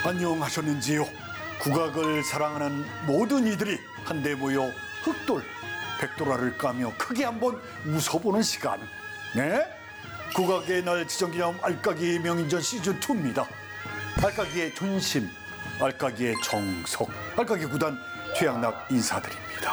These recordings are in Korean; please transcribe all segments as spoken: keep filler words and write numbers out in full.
안녕하셨는지요? 국악을 사랑하는 모든 이들이 한데 모여 흑돌, 백돌화를 까며 크게 한번 웃어보는 시간. 네? 국악의 날 지정기념 알까기 명인전 시즌이입니다. 알까기의 존심, 알까기의 정석, 알까기 구단 최양락 인사드립니다.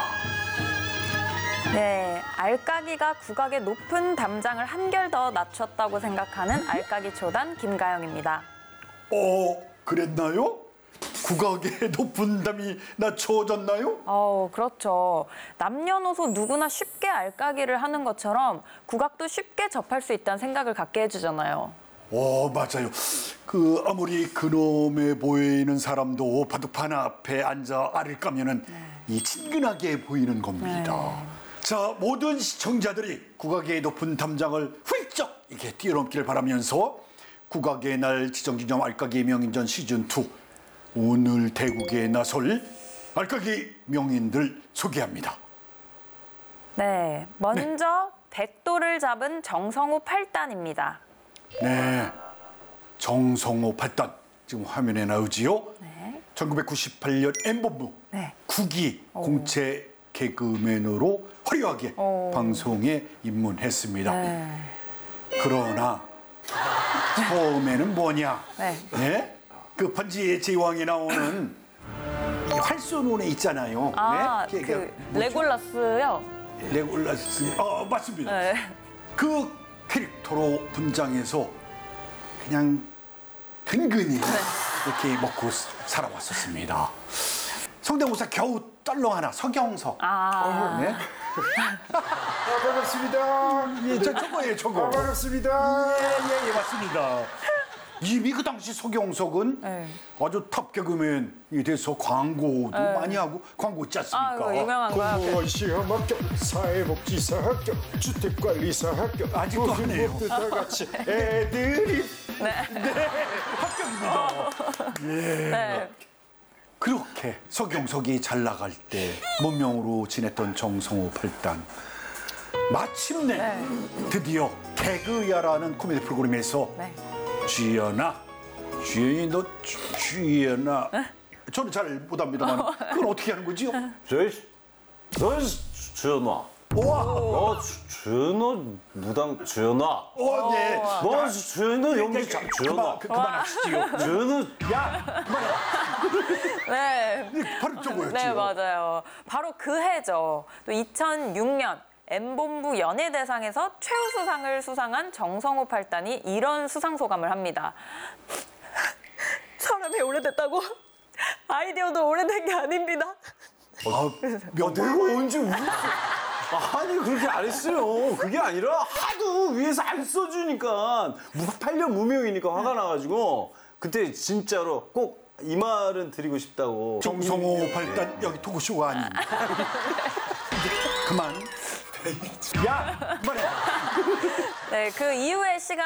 네, 알까기가 국악의 높은 담장을 한결 더 낮췄다고 생각하는 알까기 초단 김가영입니다. 어, 그랬나요? 국악의 높은 담이 낮춰졌나요? 어, 그렇죠. 남녀노소 누구나 쉽게 알까기를 하는 것처럼 국악도 쉽게 접할 수 있다는 생각을 갖게 해주잖아요. 어, 맞아요. 그 아무리 근엄해 보이는 사람도 바둑판 앞에 앉아 알을 까면은 네. 이 친근하게 보이는 겁니다. 네. 자, 모든 시청자들이 국악의 높은 담장을 훌쩍 이렇게 뛰어넘기를 바라면서 국악의 날 지정기념 알까기 명인전 시즌이 오늘 대국에 나설 알까기 명인들 소개합니다. 네, 먼저 네. 백돌을 잡은 정성호 팔단입니다. 네, 정성호 팔단 지금 화면에 나오지요. 네. 천구백구십팔 년 엠본부 네. 국기 공채 개그맨으로 화려하게 오. 방송에 입문했습니다. 네. 그러나 처음에는 뭐냐? 네. 네? 그 반지의 제왕에 나오는 이 활쏘눈에 있잖아요. 아, 네? 그 레골라스요? 레골라스, 어, 맞습니다. 네. 그 캐릭터로 분장해서 그냥 든근히 네. 이렇게 먹고 살아왔었습니다. 성대모사 겨우 떨렁 하나, 서경석. 아. 어, 네. 아, 반갑습니다. 예, 저, 저거예요, 저거. 아, 반갑습니다. 예, 예, 예, 맞습니다. 이미 그 당시 서경석은 네. 아주 탑 개그맨이 돼서 광고도 네. 많이 하고 광고 있지 않습니까? 아, 유명한 거야. 공무원 시험 합격, 사회복지사 합격, 주택관리사 합격. 아직도 하네요. 모두 다 같이 애들이 네, 네. 합격입니다. 어. 예. 네. 그렇게 서경석이 잘 나갈 때 문명으로 지냈던 정성호 팔단. 마침내 네. 드디어 개그야라는 코미디 프로그램에서 네. 주연아, 주연이 너 주, 주연아. 에? 저는 잘 못합니다만 그걸 어떻게 하는 거지요? 저희, 너 주연아. 와, 너 주연아 무당 주연아. 어, 네. 너 주연아 연기 잘 주연아. 그만, 그, 그만하시지요. 주연아. 야, 그만해. 네. 바로 저거였죠. 네, 맞아요. 바로 그 해죠. 또 이천육 년 엠본부 연예대상에서 최우수상을 수상한 정성호 팔단이 이런 수상 소감을 합니다. 사람이 오래됐다고 아이디어도 오래된 게 아닙니다. 아, 몇 내가 언제 웃었어? 아니 그렇게 안 했어요. 그게 아니라 하도 위에서 안 써주니까 팔 년 무명이니까 화가 나가지고 그때 진짜로 꼭 이 말은 드리고 싶다고. 정성호 팔단 여기 토크쇼가 아닙니다. 그만. 야, 그만해. 네, 그 이후의 시간